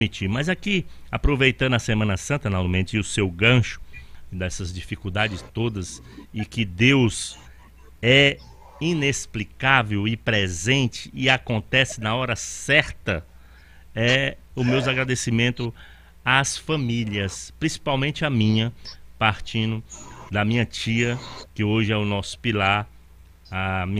Mas aqui, aproveitando a Semana Santa, normalmente, e o seu gancho dessas dificuldades todas, e que Deus é inexplicável e presente e acontece na hora certa, o meus agradecimentos às famílias, principalmente a minha, partindo da minha tia, que hoje é o nosso pilar, a minha